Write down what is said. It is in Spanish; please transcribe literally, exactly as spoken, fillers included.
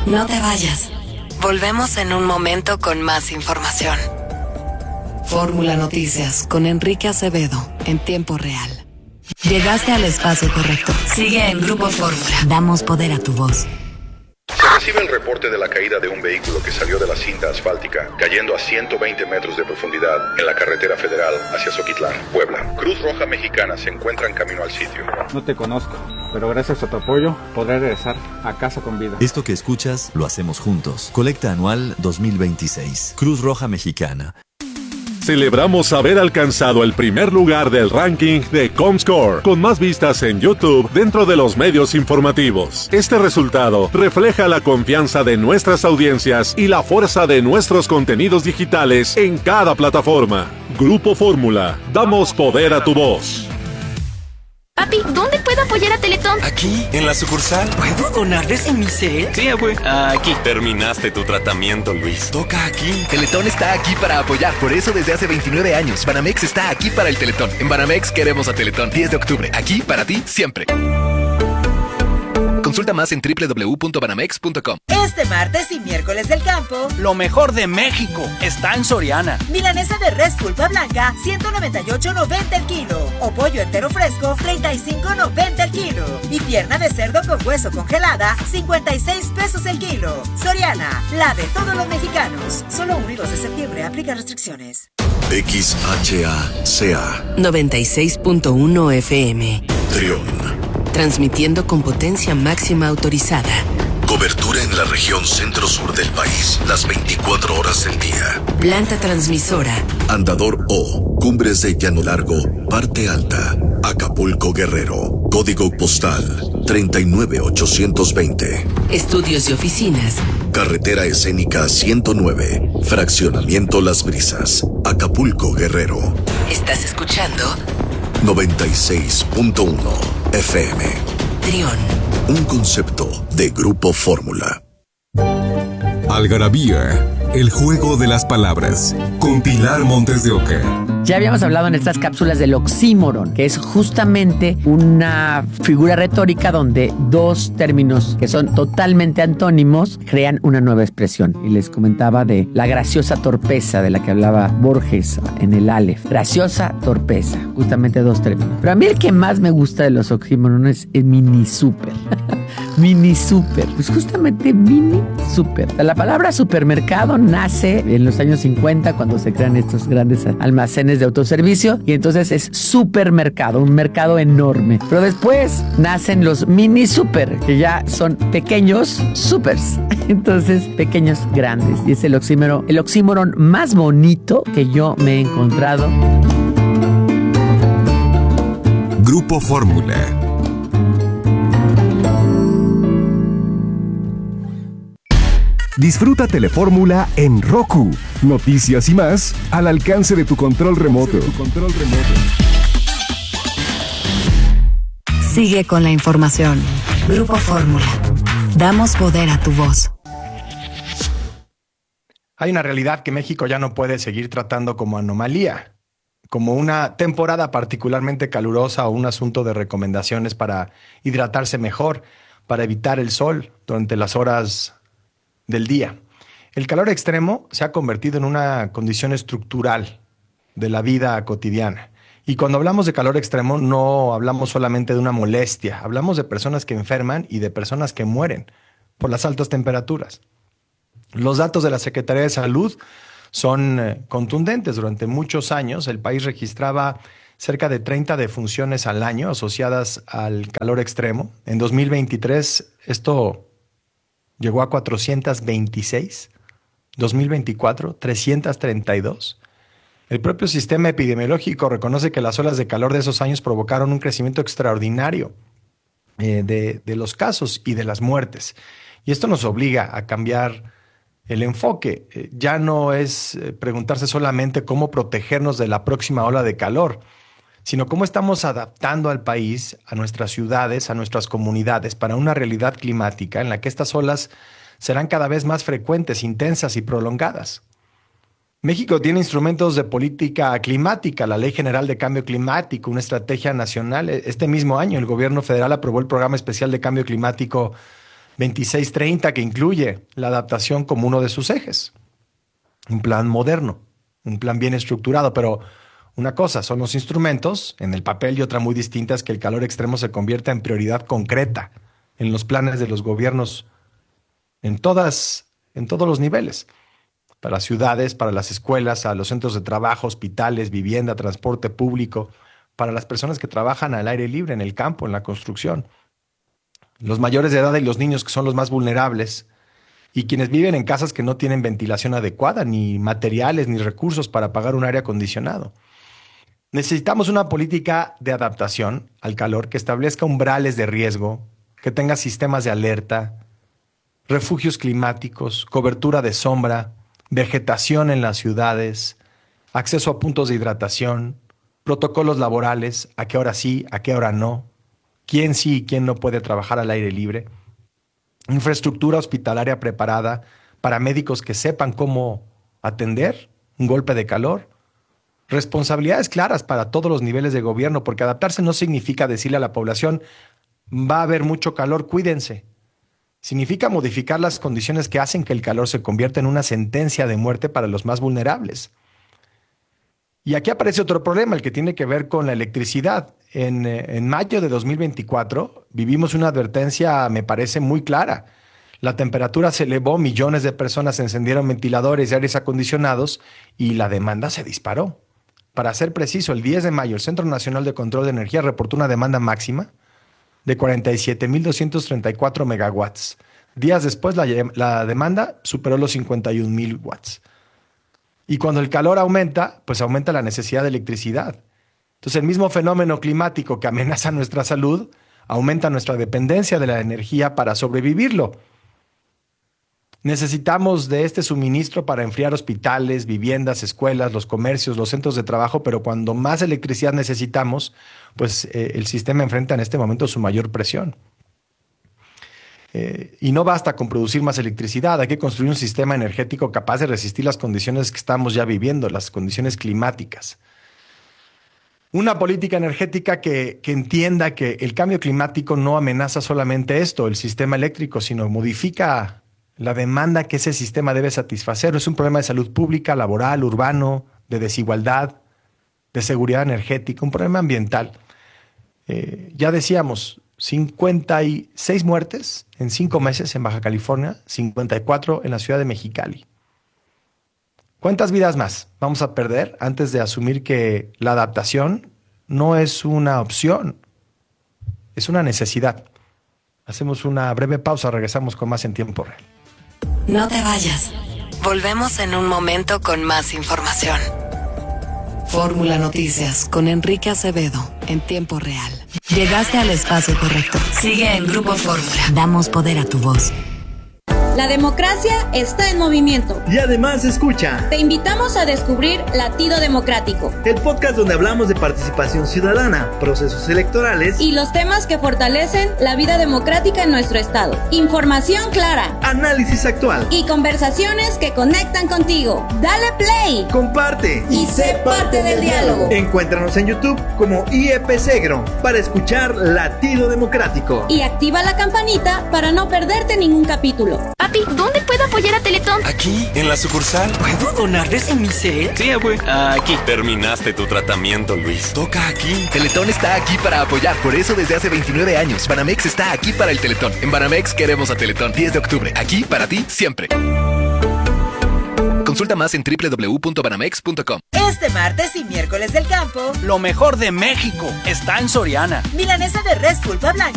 No te vayas. Volvemos en un momento con más información. Fórmula Noticias con Enrique Acevedo en tiempo real. Llegaste al espacio correcto. Sigue en Grupo Fórmula. Damos poder a tu voz. Se recibe el reporte de la caída de un vehículo que salió de la cinta asfáltica, cayendo a ciento veinte metros de profundidad en la carretera federal hacia Zoquitlán, Puebla. Cruz Roja Mexicana se encuentra en camino al sitio. No te conozco, pero gracias a tu apoyo podré regresar a casa con vida. Esto que escuchas lo hacemos juntos. Colecta anual dos mil veintiséis. Cruz Roja Mexicana. Celebramos haber alcanzado el primer lugar del ranking de Comscore, con más vistas en YouTube dentro de los medios informativos. Este resultado refleja la confianza de nuestras audiencias y la fuerza de nuestros contenidos digitales en cada plataforma. Grupo Fórmula, damos poder a tu voz. Papi, ¿dónde puedo apoyar a Teletón? Aquí, en la sucursal. ¿Puedo donar desde mi cel? Sí, abue. Aquí. Terminaste tu tratamiento, Luis. Toca aquí. Teletón está aquí para apoyar. Por eso desde hace veintinueve años, Banamex está aquí para el Teletón. En Banamex queremos a Teletón. diez de octubre. Aquí para ti, siempre. Consulta más en doble u doble u doble u punto banamex punto com. Este martes y miércoles del campo, lo mejor de México está en Soriana. Milanesa de res pulpa blanca, ciento noventa y ocho noventa el kilo. O pollo entero fresco, treinta y cinco noventa el kilo. Y pierna de cerdo con hueso congelada, cincuenta y seis pesos el kilo. Soriana, la de todos los mexicanos. Solo uno y dos de septiembre, aplica restricciones. X H A C A noventa y seis punto uno F M. Trión. Transmitiendo con potencia máxima autorizada. Cobertura en la región centro-sur del país, las veinticuatro horas del día. Planta transmisora. Andador O, Cumbres de Llano Largo, Parte Alta, Acapulco, Guerrero. Código postal treinta y nueve ochocientos veinte. Estudios y oficinas. Carretera escénica ciento nueve, Fraccionamiento Las Brisas, Acapulco, Guerrero. ¿Estás escuchando? noventa y seis punto uno F M. Trión. Un concepto de Grupo Fórmula. Algarabía, el juego de las palabras, con Pilar Montes de Oca. Ya habíamos hablado en estas cápsulas del oxímoron, que es justamente una figura retórica donde dos términos que son totalmente antónimos crean una nueva expresión. Y les comentaba de la graciosa torpeza de la que hablaba Borges en el Aleph. Graciosa torpeza, justamente dos términos. Pero a mí el que más me gusta de los oxímorones es mini super. Mini super, pues justamente mini super. La palabra supermercado nace en los años cincuenta cuando se crean estos grandes almacenes de autoservicio y entonces es supermercado, un mercado enorme. Pero después nacen los mini super, que ya son pequeños supers. Entonces, pequeños grandes. Y es el oxímoron, el oxímoron más bonito que yo me he encontrado. Grupo Fórmula. Disfruta Telefórmula en Roku. Noticias y más al alcance de tu control remoto. Tu control remoto. Sigue con la información. Grupo Fórmula. Damos poder a tu voz. Hay una realidad que México ya no puede seguir tratando como anomalía, como una temporada particularmente calurosa o un asunto de recomendaciones para hidratarse mejor, para evitar el sol durante las horas del día. El calor extremo se ha convertido en una condición estructural de la vida cotidiana. Y cuando hablamos de calor extremo no hablamos solamente de una molestia, hablamos de personas que enferman y de personas que mueren por las altas temperaturas. Los datos de la Secretaría de Salud son eh, contundentes. Durante muchos años el país registraba cerca de treinta defunciones al año asociadas al calor extremo. En dos mil veintitrés esto llegó a cuatrocientas veintiséis, dos mil veinticuatro, trescientas treinta y dos. El propio sistema epidemiológico reconoce que las olas de calor de esos años provocaron un crecimiento extraordinario eh, de, de los casos y de las muertes. Y esto nos obliga a cambiar el enfoque. Eh, ya no es eh, preguntarse solamente cómo protegernos de la próxima ola de calor, sino cómo estamos adaptando al país, a nuestras ciudades, a nuestras comunidades para una realidad climática en la que estas olas serán cada vez más frecuentes, intensas y prolongadas. México tiene instrumentos de política climática, la Ley General de Cambio Climático, una estrategia nacional. Este mismo año el gobierno federal aprobó el Programa Especial de Cambio Climático veintiséis treinta, que incluye la adaptación como uno de sus ejes. Un plan moderno, un plan bien estructurado, pero una cosa son los instrumentos en el papel y otra muy distinta es que el calor extremo se convierta en prioridad concreta en los planes de los gobiernos en, todas, en todos los niveles. Para las ciudades, para las escuelas, a los centros de trabajo, hospitales, vivienda, transporte público, para las personas que trabajan al aire libre, en el campo, en la construcción. Los mayores de edad y los niños, que son los más vulnerables, y quienes viven en casas que no tienen ventilación adecuada, ni materiales, ni recursos para pagar un aire acondicionado. Necesitamos una política de adaptación al calor que establezca umbrales de riesgo, que tenga sistemas de alerta, refugios climáticos, cobertura de sombra, vegetación en las ciudades, acceso a puntos de hidratación, protocolos laborales, a qué hora sí, a qué hora no, quién sí y quién no puede trabajar al aire libre, infraestructura hospitalaria preparada para médicos que sepan cómo atender un golpe de calor, responsabilidades claras para todos los niveles de gobierno, porque adaptarse no significa decirle a la población va a haber mucho calor, cuídense. Significa modificar las condiciones que hacen que el calor se convierta en una sentencia de muerte para los más vulnerables. Y aquí aparece otro problema, el que tiene que ver con la electricidad. En, en mayo de dos mil veinticuatro vivimos una advertencia, me parece, muy clara. La temperatura se elevó, millones de personas encendieron ventiladores y aires acondicionados y la demanda se disparó. Para ser preciso, el diez de mayo el Centro Nacional de Control de Energía reportó una demanda máxima de cuarenta y siete mil doscientos treinta y cuatro megawatts. Días después la, la demanda superó los cincuenta y un mil watts. Y cuando el calor aumenta, pues aumenta la necesidad de electricidad. Entonces el mismo fenómeno climático que amenaza nuestra salud aumenta nuestra dependencia de la energía para sobrevivirlo. Necesitamos de este suministro para enfriar hospitales, viviendas, escuelas, los comercios, los centros de trabajo, pero cuando más electricidad necesitamos, pues eh, el sistema enfrenta en este momento su mayor presión. Eh, y no basta con producir más electricidad, hay que construir un sistema energético capaz de resistir las condiciones que estamos ya viviendo, las condiciones climáticas. Una política energética que, que entienda que el cambio climático no amenaza solamente esto, el sistema eléctrico, sino modifica la demanda que ese sistema debe satisfacer. Es un problema de salud pública, laboral, urbano, de desigualdad, de seguridad energética, un problema ambiental. Eh, ya decíamos, cincuenta y seis muertes en cinco meses en Baja California, cincuenta y cuatro en la ciudad de Mexicali. ¿Cuántas vidas más vamos a perder antes de asumir que la adaptación no es una opción, es una necesidad? Hacemos una breve pausa, regresamos con más en tiempo real. No te vayas. Volvemos en un momento con más información. Fórmula Noticias con Enrique Acevedo en tiempo real. Llegaste al espacio correcto. Sigue en Grupo Fórmula. Damos poder a tu voz. La democracia está en movimiento. Y además escucha. Te invitamos a descubrir Latido Democrático, el podcast donde hablamos de participación ciudadana, procesos electorales y los temas que fortalecen la vida democrática en nuestro estado. Información clara, análisis actual y conversaciones que conectan contigo. Dale play, comparte y sé parte del diálogo. Encuéntranos en YouTube como I E P Segro para escuchar Latido Democrático. Y activa la campanita para no perderte ningún capítulo. Papi, ¿dónde puedo apoyar a Teletón? Aquí, en la sucursal. ¿Puedo donar de Semicel? Sí, güey. Aquí. Terminaste tu tratamiento, Luis. Toca aquí. Teletón está aquí para apoyar. Por eso desde hace veintinueve años, Banamex está aquí para el Teletón. En Banamex queremos a Teletón. diez de octubre. Aquí para ti, siempre. Consulta más en doble u doble u doble u punto banamex punto com. Este martes y miércoles del campo, lo mejor de México está en Soriana. Milanesa de res pulpa blanca